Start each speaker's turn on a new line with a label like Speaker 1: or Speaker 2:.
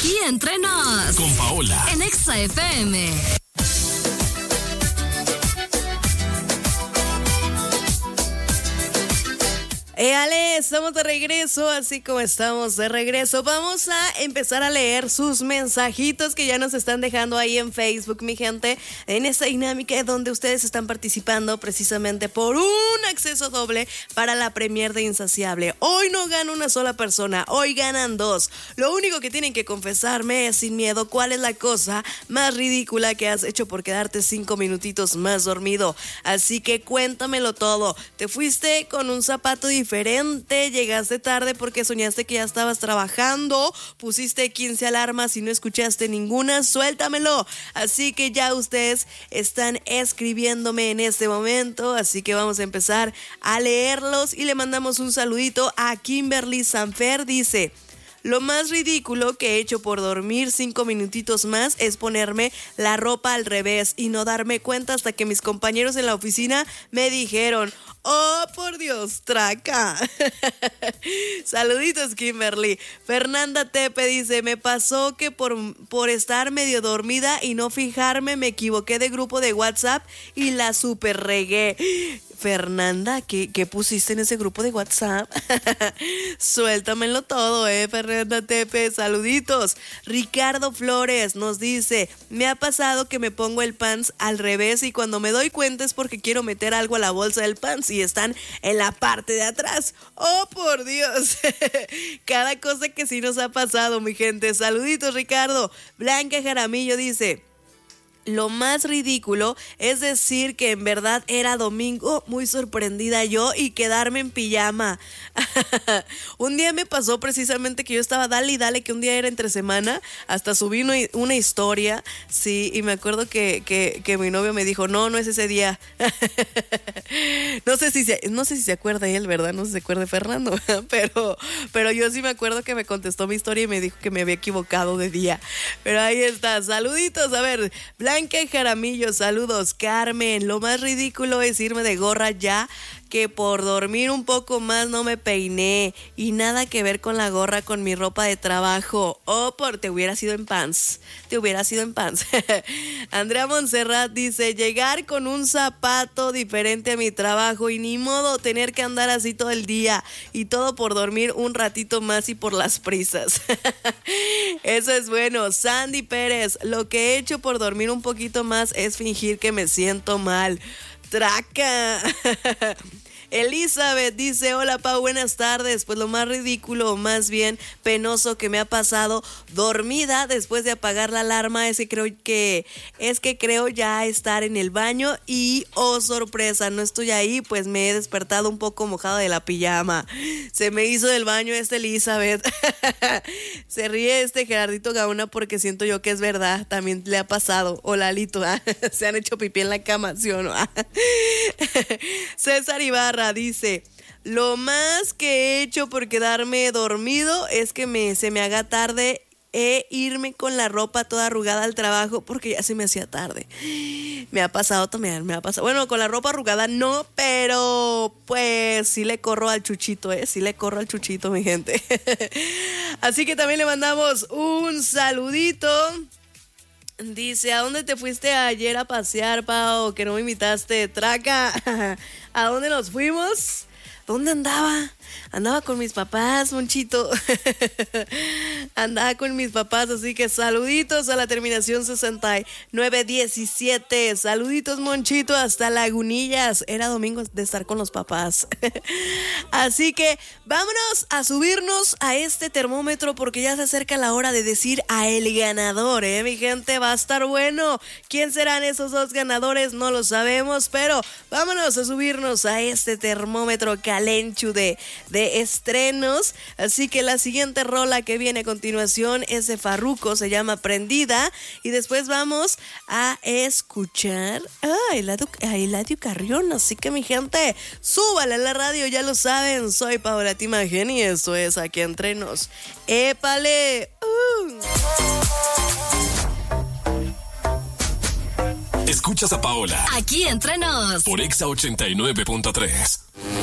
Speaker 1: Aquí entre nos.
Speaker 2: Con Paola.
Speaker 1: En Exa FM.
Speaker 3: Ale, estamos de regreso, así como estamos de regreso, vamos a empezar a leer sus mensajitos que ya nos están dejando ahí en Facebook, mi gente, en esta dinámica donde ustedes están participando precisamente por un acceso doble para la premier de Insaciable. Hoy no gana una sola persona, hoy ganan dos. Lo único que tienen que confesarme es sin miedo cuál es la cosa más ridícula que has hecho por quedarte 5 minutitos más dormido. Así que cuéntamelo todo. ¿Te fuiste con un zapato diferente? ¿Llegaste tarde porque soñaste que ya estabas trabajando? ¿Pusiste 15 alarmas y no escuchaste ninguna? Suéltamelo. Así que ya ustedes están escribiéndome en este momento, así que vamos a empezar a leerlos y le mandamos un saludito a Kimberly Sanfer. Dice: lo más ridículo que he hecho por dormir 5 minutitos más es ponerme la ropa al revés y no darme cuenta hasta que mis compañeros en la oficina me dijeron: ¡oh, por Dios, traca! Saluditos, Kimberly. Fernanda Tepe dice: me pasó que por estar medio dormida y no fijarme me equivoqué de grupo de WhatsApp y la super regué. Fernanda, ¿qué pusiste en ese grupo de WhatsApp? Suéltamelo todo, Fernanda Tepe. Saluditos. Ricardo Flores nos dice: me ha pasado que me pongo el pants al revés y cuando me doy cuenta es porque quiero meter algo a la bolsa del pants y están en la parte de atrás. ¡Oh, por Dios! Cada cosa que sí nos ha pasado, mi gente. Saluditos, Ricardo. Blanca Jaramillo dice: lo más ridículo es decir que en verdad era domingo, muy sorprendida yo, y quedarme en pijama. Un día me pasó precisamente que yo estaba dale y dale, que un día era entre semana, hasta subí una historia, sí, y me acuerdo que mi novio me dijo: no es ese día. No sé si se acuerda él, ¿verdad? No sé si se acuerda Fernando, pero yo sí me acuerdo que me contestó mi historia y me dijo que me había equivocado de día. Pero ahí está, saluditos. A ver, Blanca Jaramillo, saludos. Carmen: lo más ridículo es irme de gorra ya que por dormir un poco más no me peiné y nada que ver con la gorra con mi ropa de trabajo. Te hubiera sido en pants. Andrea Montserrat dice: llegar con un zapato diferente a mi trabajo y ni modo tener que andar así todo el día y todo por dormir un ratito más y por las prisas. Eso es bueno. Sandy Pérez: lo que he hecho por dormir un poquito más es fingir que me siento mal. Traca. Elizabeth dice: hola Pau, buenas tardes. Pues lo más ridículo, o más bien penoso que me ha pasado dormida después de apagar la alarma es que creo ya estar en el baño y oh sorpresa, no estoy ahí, pues me he despertado un poco mojada de la pijama. Se me hizo del baño Elizabeth. Se ríe Gerardito Gauna porque siento yo que es verdad, también le ha pasado. O Lalito, se han hecho pipí en la cama, ¿sí o no? César Ibarra dice: lo más que he hecho por quedarme dormido es que se me haga tarde irme con la ropa toda arrugada al trabajo porque ya se me hacía tarde. Me ha pasado también, Bueno, con la ropa arrugada no, pero pues sí le corro al chuchito, sí le corro al chuchito, mi gente. Así que también le mandamos un saludito. Dice: ¿a dónde te fuiste ayer a pasear, Pau? Que no me invitaste, traca. ¿A dónde nos fuimos? ¿Dónde andaba? Andaba con mis papás, Monchito. Andaba con mis papás, así que saluditos a la terminación 6917. Saluditos, Monchito, hasta Lagunillas. Era domingo de estar con los papás. Así que vámonos a subirnos a este termómetro porque ya se acerca la hora de decir a el ganador, mi gente. Va a estar bueno. ¿Quién serán esos dos ganadores? No lo sabemos, pero vámonos a subirnos a este termómetro calenchu de estrenos. Así que la siguiente rola que viene a continuación es de Farruko, se llama Prendida, y después vamos a escuchar a Eladio Carrión. Así que mi gente, súbale a la radio, ya lo saben, soy Paola Timagen y esto es Aquí Entre Nos. ¡Épale!
Speaker 2: Escuchas a Paola
Speaker 1: Aquí Entre Nos
Speaker 2: por Exa 89.3.